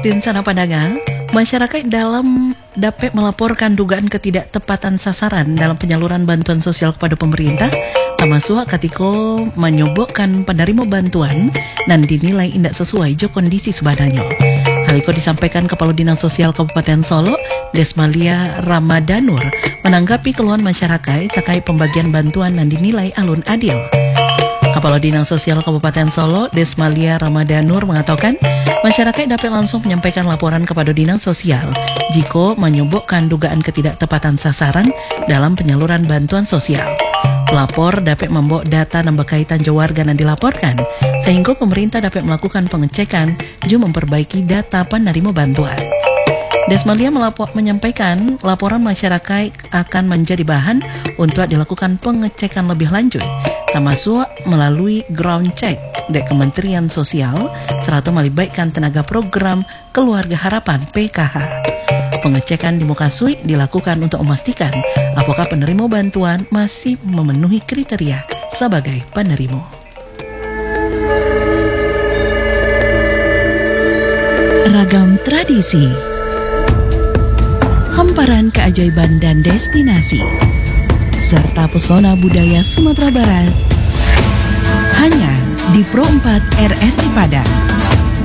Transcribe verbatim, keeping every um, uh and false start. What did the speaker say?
Din sana pandangan, masyarakat dalam dapat melaporkan dugaan ketidaktepatan sasaran dalam penyaluran bantuan sosial kepada pemerintah, termasuk ketika menyobokkan penerima bantuan dan dinilai tidak sesuai jo kondisi sebenarnya. Hal itu disampaikan Kepala Dinas Sosial Kabupaten Solo, Desmalia Ramadanur, menanggapi keluhan masyarakat terkait pembagian bantuan dan dinilai alun adil. Kepala Dinas Sosial Kabupaten Solo, Desmalia Ramadanur, mengatakan masyarakat dapat langsung menyampaikan laporan kepada Dinas Sosial jika menyebutkan dugaan ketidaktepatan sasaran dalam penyaluran bantuan sosial. Pelapor dapat membawa data dan berkaitan jauh warga yang dilaporkan, sehingga pemerintah dapat melakukan pengecekan juga memperbaiki data penerima bantuan. Desmalia melapor, menyampaikan laporan masyarakat akan menjadi bahan untuk dilakukan pengecekan lebih lanjut, termasuk melalui ground check dari Kementerian Sosial serta melibatkan tenaga program Keluarga Harapan P K H. Pengecekan di muka suik dilakukan untuk memastikan apakah penerima bantuan masih memenuhi kriteria sebagai penerima. Ragam tradisi, hamparan keajaiban dan destinasi, serta pesona budaya Sumatera Barat hanya di Pro empat R R I Padang.